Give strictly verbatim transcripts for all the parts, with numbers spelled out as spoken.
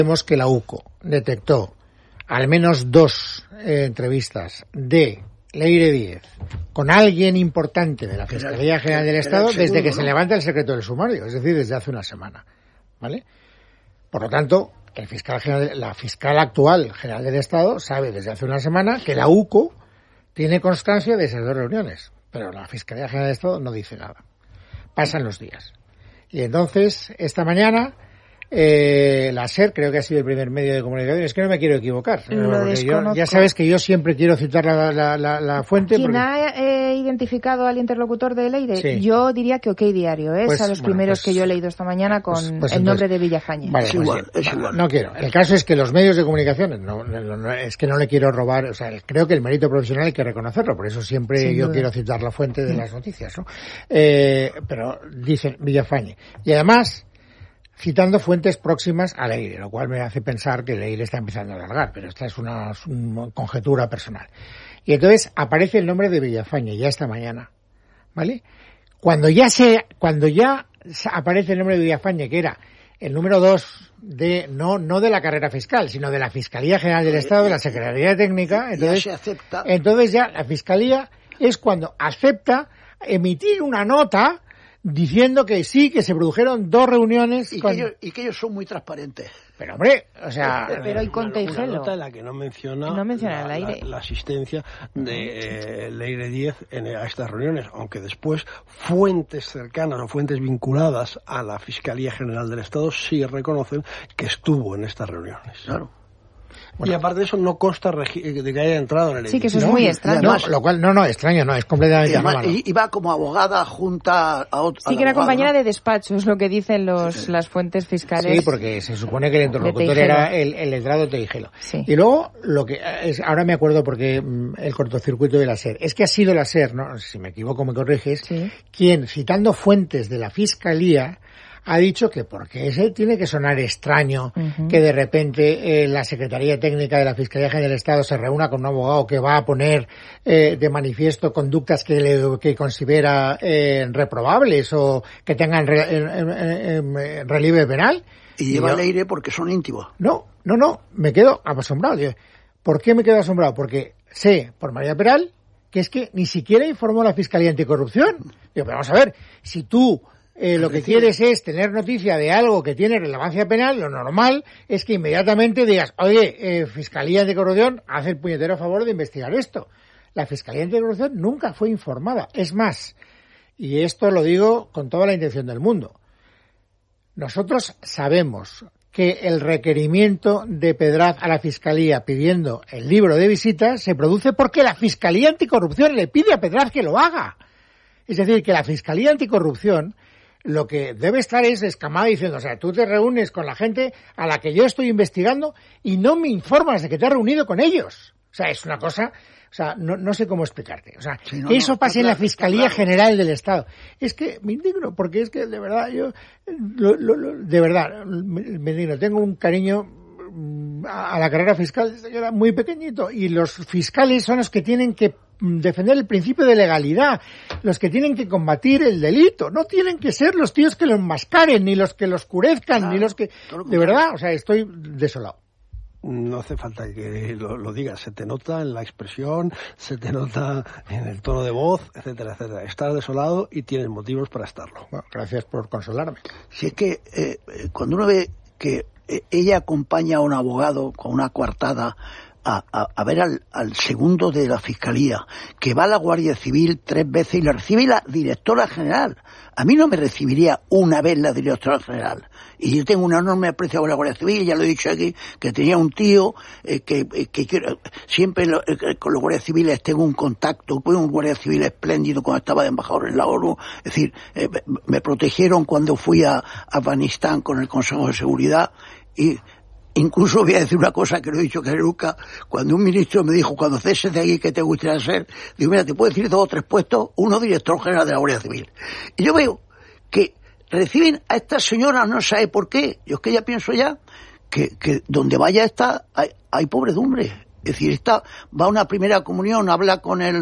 Vemos que la U C O detectó al menos dos eh, entrevistas de Leire Díez con alguien importante de la Fiscalía General del Estado seguro, desde que ¿no? se levanta el secreto del sumario, es decir, desde hace una semana, ¿vale? Por lo tanto, el fiscal general, la fiscal actual general del Estado sabe desde hace una semana que la U C O tiene constancia de esas dos reuniones, pero la Fiscalía General del Estado no dice nada. Pasan los días. Y entonces, esta mañana, eh, la SER, creo que ha sido el primer medio de comunicación, es que no me quiero equivocar. Porque yo, ya sabes que yo siempre quiero citar la, la, la, la fuente. ¿Quién porque... ha eh, identificado al interlocutor de Leire? Sí. Yo diría que OK Diario, es pues, a los bueno, primeros pues, que yo he leído esta mañana con pues, pues el nombre entonces, de Villafañe. Vale, es pues, igual, es igual. No quiero. El caso es que los medios de comunicación, no, no, no, es que no le quiero robar, o sea, creo que el mérito profesional hay que reconocerlo, por eso siempre Sin yo duda. quiero citar la fuente de las noticias, ¿no? Eh, pero dicen Villafañe. Y además, citando fuentes próximas a Leire, lo cual me hace pensar que Leire está empezando a alargar, pero esta es una, una conjetura personal. Y entonces aparece el nombre de Villafañe ya esta mañana, ¿vale? Cuando ya se, cuando ya aparece el nombre de Villafañe, que era el número dos de, no, no de la carrera fiscal, sino de la Fiscalía General del Estado, de la Secretaría Técnica, entonces, ya se acepta. Entonces ya la Fiscalía es cuando acepta emitir una nota diciendo que sí, que se produjeron dos reuniones. Y, con... que, ellos, y que ellos son muy transparentes. Pero hombre, o sea... Pero, pero hay Conte y Gelo. Una nota en la que no menciona, no menciona la, el aire. La, la asistencia de eh, Leire Díez en, a estas reuniones, aunque después fuentes cercanas o fuentes vinculadas a la Fiscalía General del Estado sí reconocen que estuvo en estas reuniones. Claro. Bueno, y aparte de eso no consta regi- de que haya entrado en el edificio. Sí, que eso es no, muy extraño. Además, no, lo cual, no, no, extraño no, es completamente normal. Y iba como abogada junta a otra. Sí, que era compañera ¿no? de despacho, es lo que dicen los sí. las fuentes fiscales. Sí, porque se supone que el interlocutor era el, el letrado Teijelo. Sí. Y luego, lo que es, ahora me acuerdo porque mm, el cortocircuito de la SER, es que ha sido la SER, ¿no? Si me equivoco me corriges, sí. quien, citando fuentes de la Fiscalía, ha dicho que porque ese tiene que sonar extraño uh-huh. que de repente eh, la Secretaría Técnica de la Fiscalía General del Estado se reúna con un abogado que va a poner eh, de manifiesto conductas que, le, que considera eh, reprobables o que tengan re, eh, eh, eh, relieve penal. Y lleva Leire porque son íntimos. No, no, no, me quedo asombrado. ¿Por qué me quedo asombrado? Porque sé, por María Peral, que es que ni siquiera informó la Fiscalía Anticorrupción. Digo, pero vamos a ver, si tú Eh, lo que quieres es tener noticia de algo que tiene relevancia penal, lo normal es que inmediatamente digas, oye, eh, Fiscalía Anticorrupción, haz el puñetero favor de investigar esto. La Fiscalía Anticorrupción nunca fue informada. Es más, y esto lo digo con toda la intención del mundo, nosotros sabemos que el requerimiento de Pedraz a la Fiscalía pidiendo el libro de visitas se produce porque la Fiscalía Anticorrupción le pide a Pedraz que lo haga. Es decir, que la Fiscalía Anticorrupción lo que debe estar es descamada diciendo, o sea, tú te reúnes con la gente a la que yo estoy investigando y no me informas de que te has reunido con ellos. O sea, es una cosa, o sea, no, no sé cómo explicarte. O sea, sí, no, que eso no, pase en la Fiscalía claro. General del Estado. Es que me indigno, porque es que de verdad yo, lo, lo, lo, de verdad, me indigno. Tengo un cariño a, a la carrera fiscal desde que era muy pequeñito y los fiscales son los que tienen que defender el principio de legalidad, los que tienen que combatir el delito, no tienen que ser los tíos que lo enmascaren, ni los que lo oscurezcan, claro, ni los que... De verdad, o sea, estoy desolado. No hace falta que lo, lo digas, se te nota en la expresión, se te nota en el tono de voz, etcétera, etcétera. Estás desolado y tienes motivos para estarlo. Bueno, gracias por consolarme. Si es que eh, cuando uno ve que eh, ella acompaña a un abogado con una coartada A, a, a ver al, al segundo de la Fiscalía, que va a la Guardia Civil tres veces y le recibe la directora general. A mí no me recibiría una vez la directora general. Y yo tengo un enorme aprecio por la Guardia Civil, ya lo he dicho aquí, que tenía un tío eh, que, eh, que, que siempre lo, eh, con los guardias civiles tengo un contacto, fue un guardia civil espléndido cuando estaba de embajador en la ONU. Es decir, eh, me protegieron cuando fui a Afganistán con el Consejo de Seguridad y incluso voy a decir una cosa que no he dicho que nunca. Cuando un ministro me dijo, cuando ceses de aquí, ¿qué te gustaría ser? Digo, mira, te puedo decir dos o tres puestos, uno director general de la Guardia Civil. Y yo veo que reciben a esta señora, no sabe por qué. Yo es que ya pienso ya que, que donde vaya esta, hay, hay pobredumbre. Es decir, esta va a una primera comunión, habla con el,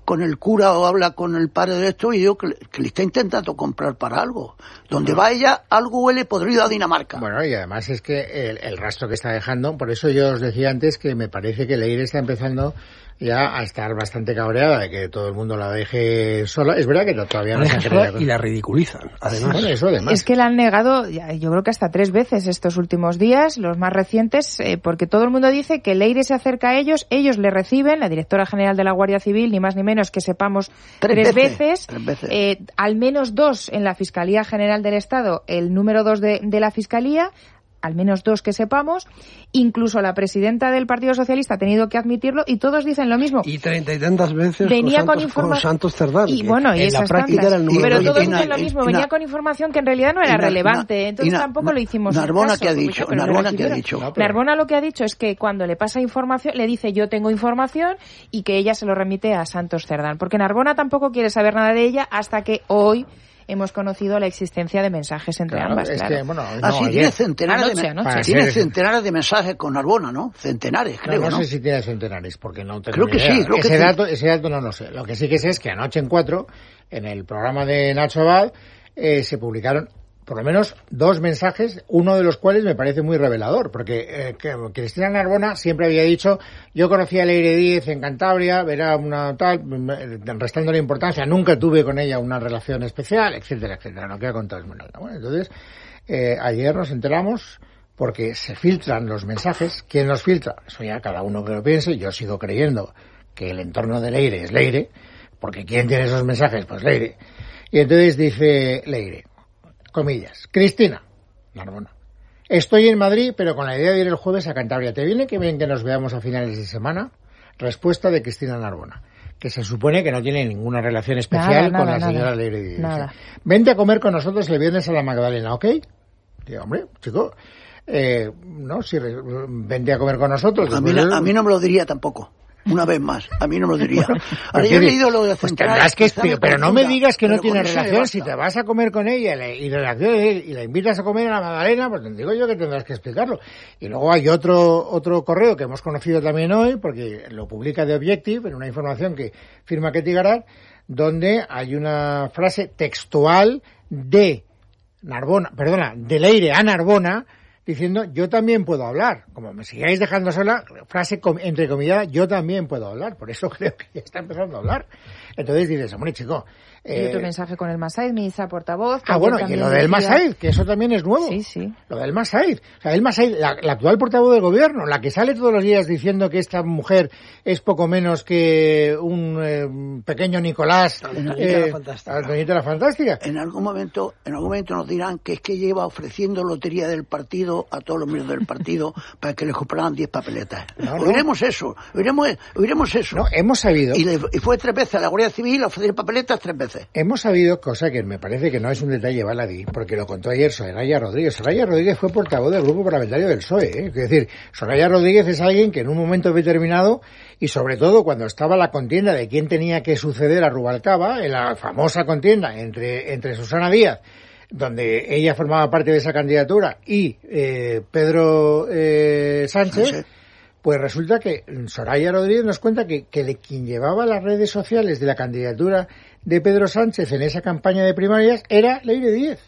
con el cura o habla con el padre de esto y digo que, que le está intentando comprar para algo. Donde va ella, algo huele podrido a Dinamarca. Bueno, y además es que el, el rastro que está dejando, por eso yo os decía antes que me parece que Leire está empezando ya a estar bastante cabreada de que todo el mundo la deje sola. Es verdad que no, todavía no se han creído. Y la ridiculizan, además. Bueno, eso además. Es que la han negado, yo creo que hasta tres veces estos últimos días, los más recientes, eh, porque todo el mundo dice que Leire se acerca a ellos, ellos le reciben, la directora general de la Guardia Civil, ni más ni menos que sepamos, tres, tres veces, veces, tres veces. Eh, al menos dos en la Fiscalía General del Estado, el número dos de, de la Fiscalía, al menos dos que sepamos, incluso la presidenta del Partido Socialista ha tenido que admitirlo y todos dicen lo mismo. Y treinta y tantas veces venía con, con, informa- con Santos Cerdán. Y bueno, y esas tantas. Pero todos dicen lo mismo, venía na, con información que en realidad no era na, relevante, na, entonces na, tampoco na, lo hicimos Narbona caso, que ha dicho, porque, Narbona que ha dicho. No, Narbona lo que ha dicho es que cuando le pasa información, le dice yo tengo información y que ella se lo remite a Santos Cerdán, porque Narbona tampoco quiere saber nada de ella hasta que hoy hemos conocido la existencia de mensajes entre claro, ambas. Es claro. que, bueno, no, Así tiene centenares, anoche, de, anoche. tiene centenares de mensajes con Narbona, ¿no? Centenares, creo, no, ¿no? No sé si tiene centenares, porque no tengo Creo que idea. sí, creo ese que dato, sí. Ese dato no lo sé. Lo que sí que sé es que anoche en cuatro, en el programa de Nacho Abad, eh, se publicaron por lo menos dos mensajes, uno de los cuales me parece muy revelador, porque eh, que Cristina Narbona siempre había dicho, yo conocí a Leire Díez en Cantabria, era una tal, restándole importancia, nunca tuve con ella una relación especial, etcétera, etcétera, no queda con todas maneras. Bueno, entonces, eh, ayer nos enteramos, porque se filtran los mensajes, ¿quién los filtra? Eso ya cada uno que lo piense, yo sigo creyendo que el entorno de Leire es Leire, porque ¿quién tiene esos mensajes? Pues Leire. Y entonces dice Leire, comillas, Cristina Narbona, estoy en Madrid, pero con la idea de ir el jueves a Cantabria. ¿Te viene que bien que nos veamos a finales de semana? Respuesta de Cristina Narbona, que se supone que no tiene ninguna relación especial nada, con nada, la señora nada, Leire Díez. Nada. Vente a comer con nosotros el viernes a la Magdalena, ¿ok? Digo, hombre, chico, eh, no, si vente a comer con nosotros. A mí, de... a mí no me lo diría tampoco. Una vez más, a mí no me lo diría. Ahora, yo he leído lo de pues Central, que, pero, pero no me digas que no tiene relación. Si te basta. vas a comer con ella y, le, y, y la invitas a comer a la Magdalena, pues te digo yo que tendrás que explicarlo. Y luego hay otro otro correo que hemos conocido también hoy, porque lo publica The Objective, en una información que firma Ketty Garat, donde hay una frase textual de Narbona, perdona, de Leire a Narbona, diciendo, yo también puedo hablar. Como me sigáis dejando sola, frase entrecomillada, yo también puedo hablar. Por eso creo que ya está empezando a hablar. Entonces dices, hombre, chico... Eh... Y otro mensaje con el Masaid, ministra portavoz. Ah, bueno, y lo del Masaid, que eso también es nuevo. Sí, sí. Lo del Masaid. O sea, el Masaid, la, la actual portavoz del gobierno, la que sale todos los días diciendo que esta mujer es poco menos que un eh, pequeño Nicolás. Doñita eh, la Fantástica. Doñita la Fantástica. En algún momento, en algún momento nos dirán que es que lleva ofreciendo lotería del partido a todos los miembros del partido para que les compraran diez papeletas. No, no. Oiremos eso, oiremos, oiremos eso. No, hemos sabido. Y, le, y fue tres veces a la Guardia Civil a ofrecer papeletas tres veces. Hemos sabido, cosa que me parece que no es un detalle baladí, porque lo contó ayer Soraya Rodríguez. Soraya Rodríguez fue portavoz del grupo parlamentario del P S O E. ¿eh? Es decir, Soraya Rodríguez es alguien que en un momento determinado, y sobre todo cuando estaba la contienda de quién tenía que suceder a Rubalcaba, en la famosa contienda entre, entre Susana Díaz, donde ella formaba parte de esa candidatura, y eh, Pedro eh, Sánchez, Sánchez, pues resulta que Soraya Rodríguez nos cuenta que, que de quien llevaba las redes sociales de la candidatura de Pedro Sánchez en esa campaña de primarias era Leire Díez.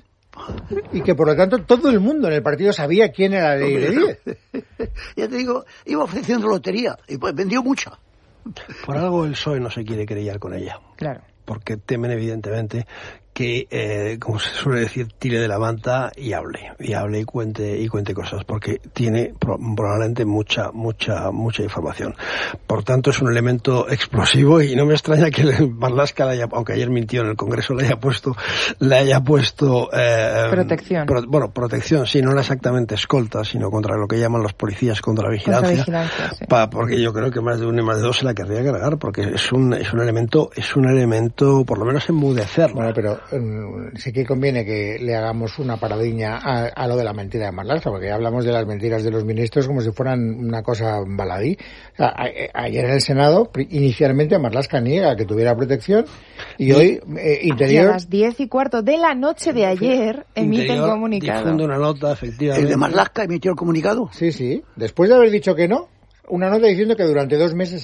Y que por lo tanto todo el mundo en el partido sabía quién era Leire Díez. Ya te digo, iba ofreciendo lotería y pues vendió mucha. Por algo el P S O E no se quiere querellar con ella. Claro. Porque temen evidentemente que, eh, como se suele decir, tire de la manta y hable, y hable y cuente y cuente cosas, porque tiene probablemente mucha, mucha, mucha información. Por tanto, es un elemento explosivo y no me extraña que Marlaska, le haya, aunque ayer mintió en el Congreso, le haya puesto, le haya puesto eh, protección. Pro, bueno, protección, sí, no exactamente escolta, sino contra lo que llaman los policías contra vigilancia, contra vigilancia sí. pa, porque yo creo que más de uno y más de dos se la querría cargar, porque es un, es un elemento, es un elemento, por lo menos enmudecerla. Bueno, pero sí que conviene que le hagamos una paradiña a, a lo de la mentira de Marlaska, porque ya hablamos de las mentiras de los ministros como si fueran una cosa baladí. O sea, a, a, ayer en el Senado, inicialmente Marlaska niega que tuviera protección y, y hoy eh, Interior... Y a las diez y cuarto de la noche de ayer emite el comunicado. Difunde una nota, efectivamente. ¿El de Marlaska emitió el comunicado? Sí, sí. Después de haber dicho que no, una nota diciendo que durante dos meses sí.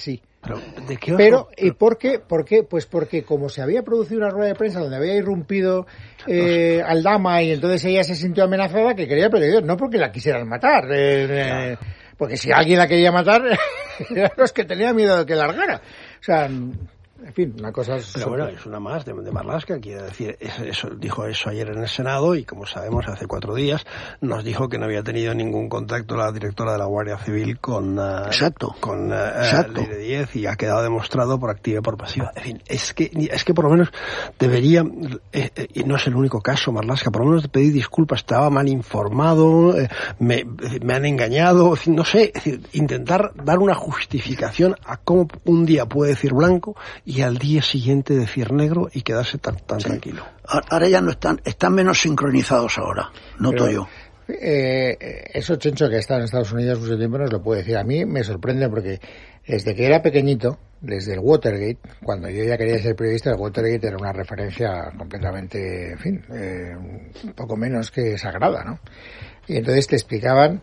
Pero, ¿de qué Pero, ¿y por qué? ¿Por qué? Pues porque como se había producido una rueda de prensa donde había irrumpido eh, Aldama y entonces ella se sintió amenazada, que quería pelear, no porque la quisieran matar, eh, eh, porque si alguien la quería matar, eran los que tenían miedo de que largara. O sea, en fin, una cosa... Pero super... bueno, es una más de, de Marlaska, quiere decir, eso, dijo eso ayer en el Senado y como sabemos hace cuatro días nos dijo que no había tenido ningún contacto la directora de la Guardia Civil con uh, Exacto. con uh, Exacto. Leire Díez y ha quedado demostrado por activa y por pasiva. En fin, es que es que por lo menos debería, eh, eh, y no es el único caso Marlaska, por lo menos pedir disculpas, estaba mal informado, eh, me, me han engañado, no sé, es decir, intentar dar una justificación a cómo un día puede decir blanco y al día siguiente decir negro y quedarse tan, tan sí. tranquilo. Ahora ya no están, están menos sincronizados ahora, noto Pero, yo. Eh, eso Chencho que está en Estados Unidos mucho tiempo nos lo puede decir. A mí me sorprende porque desde que era pequeñito, desde el Watergate, cuando yo ya quería ser periodista, el Watergate era una referencia completamente, en fin, eh, un poco menos que sagrada, ¿no? Y entonces te explicaban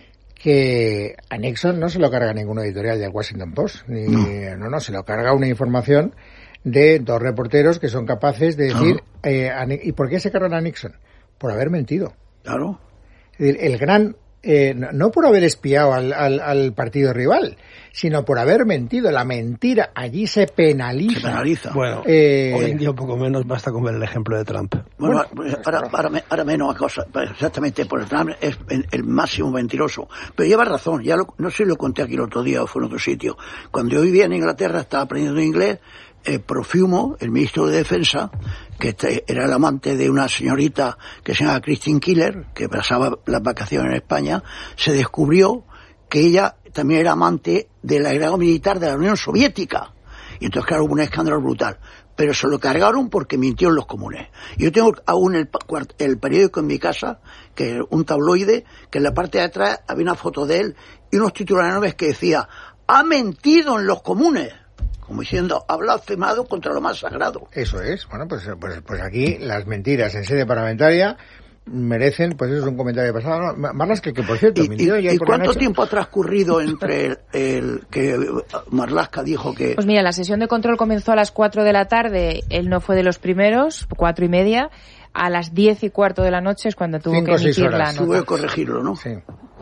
que a Nixon no se lo carga ningún editorial del Washington Post, ni, no. no, no, se lo carga una información de dos reporteros que son capaces de decir, uh-huh. eh, a, ¿y por qué se cargan a Nixon? Por haber mentido. Claro. El, el gran, eh, no, no por haber espiado al, al, al partido rival, sino por haber mentido. La mentira allí se penaliza. Se penaliza. Bueno, eh, hoy en día un poco menos, basta con ver el ejemplo de Trump. Bueno, bueno ahora, ahora, ahora menos cosa, exactamente, por el Trump es el máximo mentiroso. Pero lleva razón, ya lo, no sé si lo conté aquí el otro día o fue en otro sitio. Cuando yo vivía en Inglaterra, estaba aprendiendo inglés, eh, Profumo, el ministro de Defensa, que era el amante de una señorita que se llama Christine Keeler, que pasaba las vacaciones en España, se descubrió que ella también era amante del agregado militar de la Unión Soviética. Y entonces, claro, hubo un escándalo brutal. Pero se lo cargaron porque mintió en los comunes. Yo tengo aún el, el periódico en mi casa, que es un tabloide, que en la parte de atrás había una foto de él y unos titulares enormes que decía, ha mentido en los comunes. Como diciendo, ha blasfemado contra lo más sagrado. Eso es. Bueno, pues, pues, pues aquí las mentiras en sede parlamentaria merecen, pues eso es un comentario pasado. ¿No? Marlaska, que por cierto, ¿Y, mintió y, ya ¿y por cuánto la noche? tiempo ha transcurrido entre el, el que Marlaska dijo que... Pues mira, la sesión de control comenzó a las cuatro de la tarde, él no fue de los primeros, cuatro y media, a las diez y cuarto de la noche es cuando tuvo Cinco, que emitir la nota. Tuvo que corregirlo, ¿no? Sí.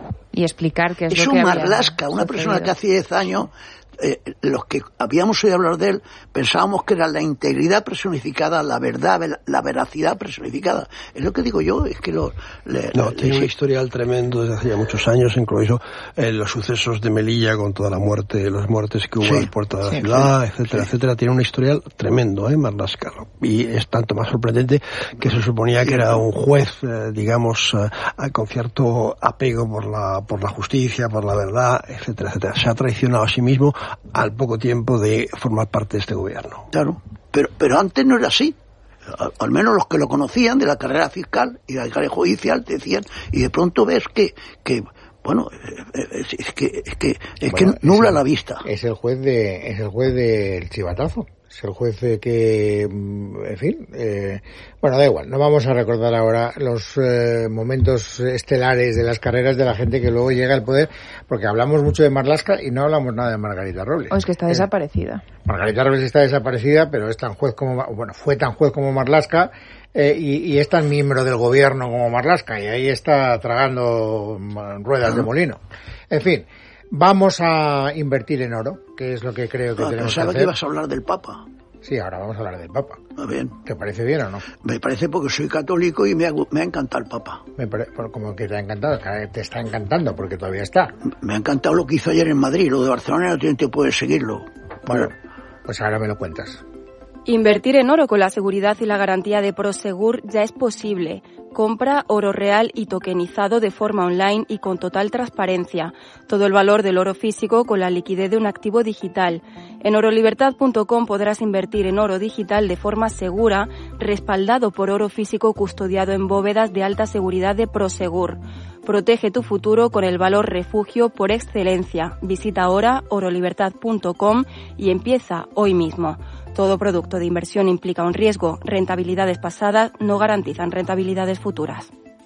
Y explicar qué es, es lo que un había Marlaska, una sucedido. persona que hace diez años... Eh, los que habíamos oído hablar de él pensábamos que era la integridad personificada, la verdad, la veracidad personificada. Es lo que digo yo, es que lo... Le, no, le, tiene le, un historial tremendo desde hace ya muchos años, incluido eh, los sucesos de Melilla con toda la muerte, las muertes que hubo sí, en la puerta de la sí, ciudad, sí, etcétera, sí. etcétera. Tiene un historial tremendo, ¿eh, Marlaska? Y es tanto más sorprendente que se suponía que era un juez, eh, digamos, eh, con cierto apego por la, por la justicia, por la verdad, etcétera, etcétera. Se ha traicionado a sí mismo al poco tiempo de formar parte de este gobierno. Claro, pero, pero antes no era así. Al, al menos los que lo conocían de la carrera fiscal y de la carrera judicial decían, y de pronto ves que, que bueno, es, es que, es que, es Bueno, que nubla es el, la vista. Es el juez de, es el juez del chivatazo. Es el juez que, en fin, eh, bueno, da igual, no vamos a recordar ahora los eh, momentos estelares de las carreras de la gente que luego llega al poder, porque hablamos mucho de Marlaska y no hablamos nada de Margarita Robles. O es que está eh, desaparecida. Margarita Robles está desaparecida, pero es tan juez como, bueno, fue tan juez como Marlaska, eh, y, y es tan miembro del gobierno como Marlaska, y ahí está tragando ruedas de molino. En fin. Vamos a invertir en oro, que es lo que creo que Ah, tenemos que pensaba hacer. que ibas a hablar del Papa. Sí, ahora vamos a hablar del Papa. Ah, bien. ¿Te parece bien o no? Me parece porque soy católico y me ha, me ha encantado el Papa. Me pare... bueno, como que te ha encantado, te está encantando porque todavía está. Me ha encantado lo que hizo ayer en Madrid. Lo de Barcelona no tiene tiempo de seguirlo. Bueno, pues ahora me lo cuentas. Invertir en oro con la seguridad y la garantía de Prosegur ya es posible. Compra oro real y tokenizado de forma online y con total transparencia. Todo el valor del oro físico con la liquidez de un activo digital. En orolibertad punto com podrás invertir en oro digital de forma segura, respaldado por oro físico custodiado en bóvedas de alta seguridad de Prosegur. Protege tu futuro con el valor refugio por excelencia. Visita ahora orolibertad punto com y empieza hoy mismo. Todo producto de inversión implica un riesgo. Rentabilidades pasadas no garantizan rentabilidades futuras.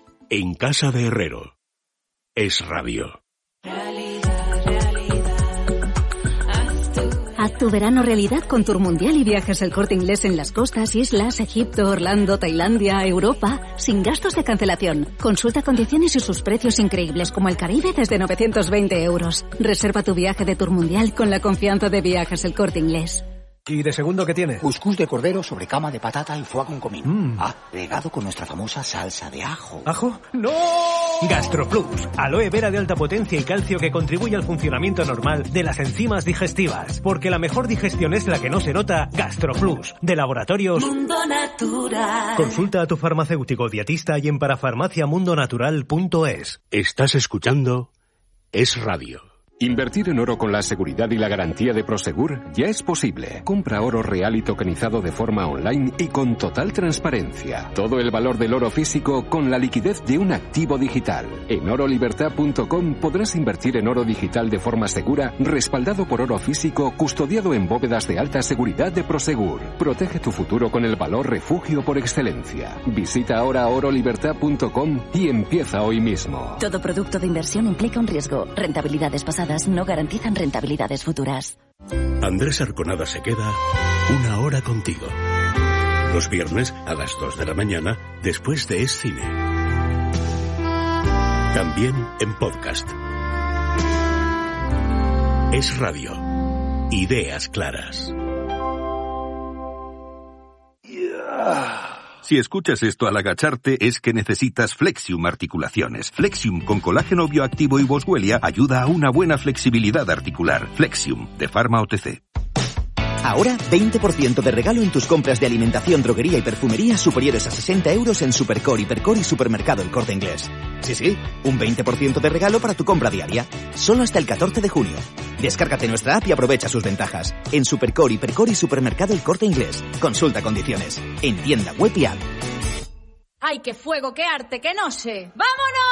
En Casa de Herrero. Es Radio. Haz tu verano realidad con Tour Mundial y Viajes El Corte Inglés en las costas, islas, Egipto, Orlando, Tailandia, Europa, sin gastos de cancelación. Consulta condiciones y sus precios increíbles como el Caribe desde novecientos veinte euros. Reserva tu viaje de Tour Mundial con la confianza de Viajes El Corte Inglés. ¿Y de segundo qué tiene? Cuscús de cordero sobre cama de patata y foie con comino. Mm. Ah, regado con nuestra famosa salsa de ajo. ¿Ajo? ¡No! GastroPlus, aloe vera de alta potencia y calcio que contribuye al funcionamiento normal de las enzimas digestivas. Porque la mejor digestión es la que no se nota. GastroPlus, de Laboratorios Mundo Natural. Consulta a tu farmacéutico dietista y en parafarmaciamundonatural punto es. Estás escuchando Es Radio. Invertir en oro con la seguridad y la garantía de Prosegur ya es posible. Compra oro real y tokenizado de forma online y con total transparencia. Todo el valor del oro físico con la liquidez de un activo digital. En oro libertad punto com podrás invertir en oro digital de forma segura, respaldado por oro físico, custodiado en bóvedas de alta seguridad de Prosegur. Protege tu futuro con el valor refugio por excelencia. Visita ahora oro libertad punto com y empieza hoy mismo. Todo producto de inversión implica un riesgo. Rentabilidades pasadas no garantizan rentabilidades futuras. Andrés Arconada se queda una hora contigo. Los viernes a las dos de la mañana, después de Es Cine. También en podcast. Es Radio. Ideas claras. Si escuchas esto al agacharte es que necesitas Flexium Articulaciones. Flexium con colágeno bioactivo y boswellia ayuda a una buena flexibilidad articular. Flexium, de Pharma O T C. Ahora, veinte por ciento de regalo en tus compras de alimentación, droguería y perfumería superiores a sesenta euros en Supercore, Hipercore y Supermercado El Corte Inglés. Sí, sí, un veinte por ciento de regalo para tu compra diaria. Solo hasta el catorce de junio. Descárgate nuestra app y aprovecha sus ventajas. En Supercore, Hipercore y Supermercado El Corte Inglés. Consulta condiciones. En tienda web y app. ¡Ay, qué fuego, qué arte, qué no sé! ¡Vámonos!